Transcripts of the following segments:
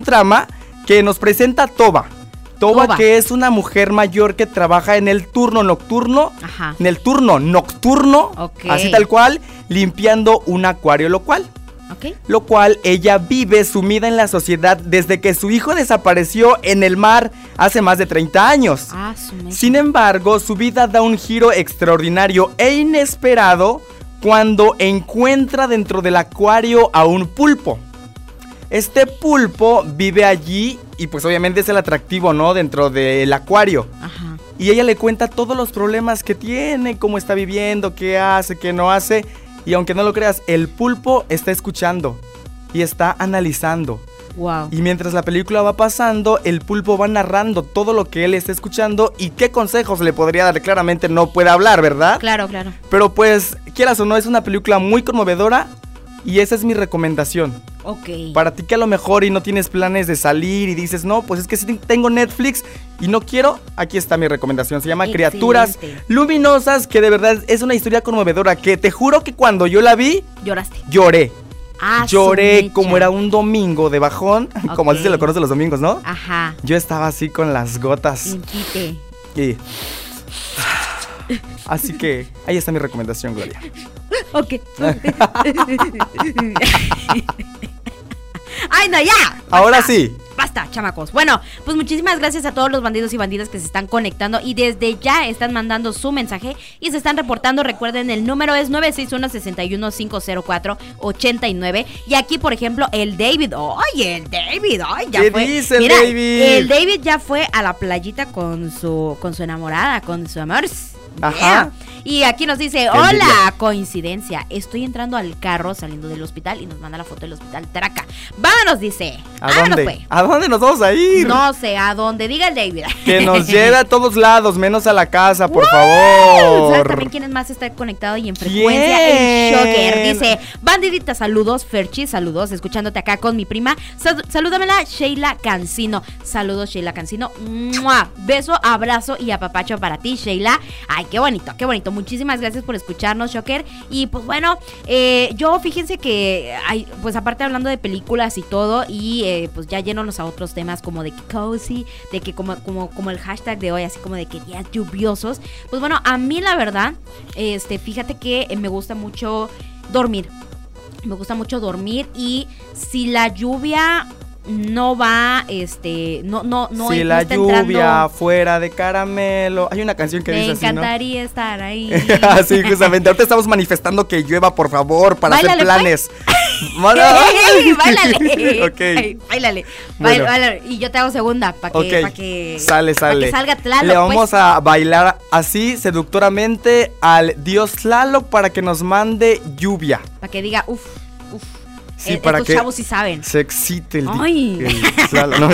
trama que nos presenta Toba. Toba, que es una mujer mayor que trabaja en el turno nocturno. Ajá. En el turno nocturno, okay. Así tal cual, limpiando un acuario, lo cual ella vive sumida en la sociedad desde que su hijo desapareció en el mar hace más de 30 años. Sin embargo, su vida da un giro extraordinario e inesperado cuando encuentra dentro del acuario a un pulpo. Este pulpo vive allí y pues obviamente es el atractivo, ¿no? Dentro del acuario. Ajá. Y ella le cuenta todos los problemas que tiene, cómo está viviendo, qué hace, qué no hace. Y aunque no lo creas, el pulpo está escuchando y está analizando. Wow. Y mientras la película va pasando, el pulpo va narrando todo lo que él está escuchando y qué consejos le podría dar. Claramente no puede hablar, ¿verdad? Claro, claro. Pero pues, quieras o no, es una película muy conmovedora y esa es mi recomendación. Ok. Para ti que a lo mejor y no tienes planes de salir y dices, no, pues es que sí tengo Netflix y no quiero, aquí está mi recomendación. Se llama Excelente. Criaturas Luminosas, que de verdad es una historia conmovedora que te juro que cuando yo la vi, lloraste. Lloré. Lloré Mecha. como era un domingo de bajón, como así se lo conoce los domingos, ¿no? Ajá. Yo estaba así con las gotas. Y... Así que ahí está mi recomendación, Gloria. Ok. ¡Ay, no, ya! ¡Basta! Ahora sí. Basta, chamacos. Bueno, pues muchísimas gracias a todos los bandidos y bandidas que se están conectando y desde ya están mandando su mensaje y se están reportando. Recuerden, el número es 961-61504-89. Y aquí, por ejemplo, el David. ¡Ay, ya ¿Qué fue! dice Mira, David? El David ya fue a la playita con su enamorada, con su amor. Ajá. Yeah. Y aquí nos dice, hola, coincidencia, estoy entrando al carro saliendo del hospital y nos manda la foto del hospital Taraca. Vámonos, dice. ¿A dónde? Pues. ¿A dónde nos vamos a ir? No sé, a dónde diga el David. Que nos lleve a todos lados, menos a la casa, por favor. ¿Sabes también quién es más está conectado y en frecuencia? El Shocker. Dice, bandidita, saludos, Ferchi, saludos, escuchándote acá con mi prima. Salúdamela, Sheila Cancino. Saludos, Sheila Cancino. ¡Mua! Beso, abrazo y apapacho para ti, Sheila. Ay, qué bonito, qué bonito. Muchísimas gracias por escucharnos, Shocker. Y pues bueno, yo fíjense que pues aparte hablando de películas y todo, y pues ya yéndonos a otros temas como de que cozy, de que como el hashtag de hoy, así como de que días lluviosos. Pues bueno, a mí la verdad, fíjate que me gusta mucho dormir. Me gusta mucho dormir y si la lluvia no va, no si la está lluvia entrando, fuera de caramelo. Hay una canción que dice así, ¿no? me encantaría estar ahí. Sí, justamente. Ahorita estamos manifestando que llueva, por favor, para hacer planes. Báilale. Okay. Ay, báilale. Bueno. Báilale. Y yo te hago segunda para que, sale. Pa' que salga Tlaloc. Le vamos a bailar así seductoramente al dios Tlaloc para que nos mande lluvia. Para que diga, uff. Sí, para estos que chavos sí saben. se excite el Tlaloc. No,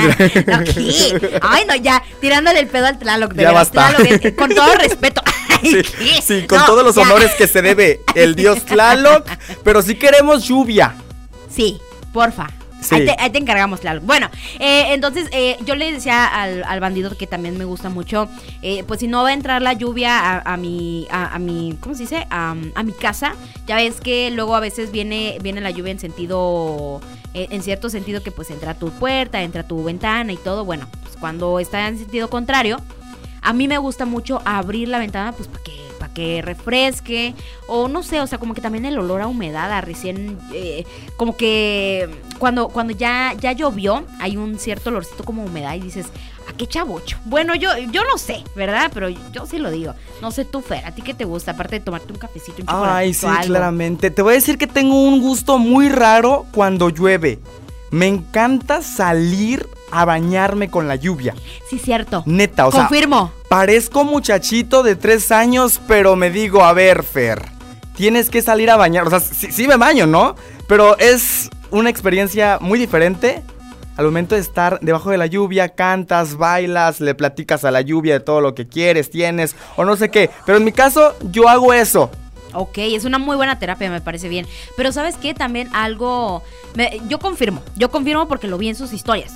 ¿qué? Ay, no, ya, tirándole el pedo al Tlaloc. Ya basta. Tlaloc, con todo respeto. Sí, con todos los honores que se debe el dios Tlaloc, pero sí queremos lluvia. Sí, porfa. Sí. Ahí te encargamos, Tlaloc. Bueno, entonces yo le decía al bandido que también me gusta mucho, pues si no va a entrar la lluvia a mi, ¿cómo se dice? A mi casa. Ya ves que luego a veces viene la lluvia en sentido, en cierto sentido que pues entra a tu puerta, entra a tu ventana y todo. Bueno, pues cuando está en sentido contrario, a mí me gusta mucho abrir la ventana pues para que refresque, o no sé, o sea, como que también el olor a humedad, a recién, como que cuando ya llovió, hay un cierto olorcito como humedad y dices, ¿a qué chavocho? Bueno, yo no sé, ¿verdad? Pero yo sí lo digo. No sé tú, Fer, ¿a ti qué te gusta? Aparte de tomarte un cafecito, un chocolate. Ay, sí, algo. Claramente. Te voy a decir que tengo un gusto muy raro cuando llueve. Me encanta salir a bañarme con la lluvia. Sí, cierto. Neta, o Confirmo. sea, parezco muchachito de 3 años, pero me digo, a ver, Fer, tienes que salir a bañar. O sea, sí me baño, ¿no? Pero es una experiencia muy diferente. Al momento de estar debajo de la lluvia, cantas, bailas, le platicas a la lluvia de todo lo que quieres, tienes, o no sé qué. Pero en mi caso, yo hago eso. Ok, es una muy buena terapia, me parece bien. Pero ¿sabes qué? También algo... Yo confirmo porque lo vi en sus historias.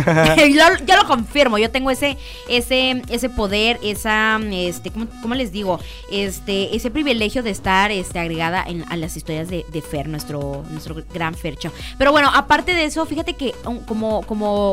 yo lo confirmo, yo tengo ese poder, esa, ¿cómo les digo? Ese privilegio de estar agregada a las historias de Fer, nuestro gran Fercho. Pero bueno, aparte de eso, fíjate que como